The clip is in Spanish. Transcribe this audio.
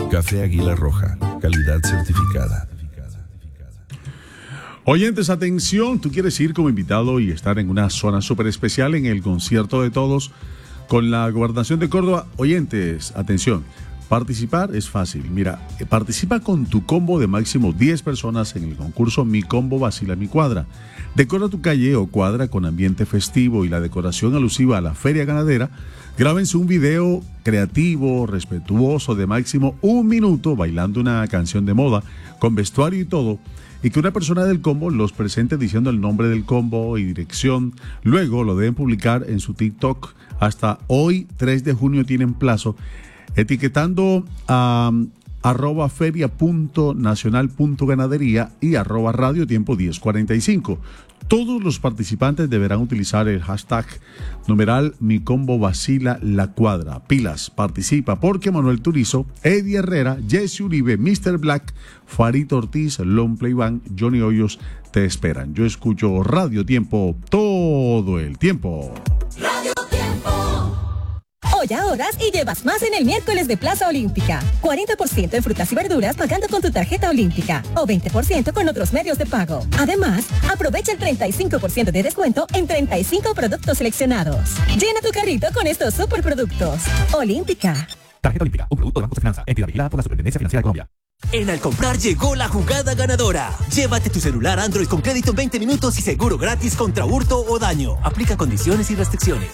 Café Águila Roja, calidad certificada. Oyentes, atención, tú quieres ir como invitado y estar en una zona súper especial en el concierto de todos con la Gobernación de Córdoba. Oyentes, atención, participar es fácil. Mira, participa con tu combo de máximo 10 personas en el concurso Mi Combo Vacila Mi Cuadra. Decora tu calle o cuadra con ambiente festivo y la decoración alusiva a la feria ganadera. Grábense un video creativo, respetuoso, de máximo 1 minuto, bailando una canción de moda, con vestuario y todo, y que una persona del combo los presente diciendo el nombre del combo y dirección. Luego lo deben publicar en su TikTok. Hasta hoy, 3 de junio, tienen plazo, etiquetando a @feria.nacional.ganadería y @radio tiempo 1045. Todos los participantes deberán utilizar el hashtag numeral Mi Combo Vacila La Cuadra. Pilas, participa, porque Manuel Turizo, Eddie Herrera, Jesse Uribe, Mr. Black, Farito Ortiz, Long Playban, Johnny Hoyos te esperan. Yo escucho Radio Tiempo todo el tiempo. Radio Tiempo. Hoy ahorras y llevas más en el miércoles de Plaza Olímpica. 40% en frutas y verduras pagando con tu tarjeta olímpica o 20% con otros medios de pago. Además, aprovecha el 35% de descuento en 35 productos seleccionados. Llena tu carrito con estos superproductos. Olímpica. Tarjeta Olímpica, un producto de Banco de Finanza, entidad vigilada por la Superintendencia Financiera de Colombia. En Al Comprar llegó la jugada ganadora. Llévate tu celular Android con crédito en 20 minutos y seguro gratis contra hurto o daño. Aplica condiciones y restricciones.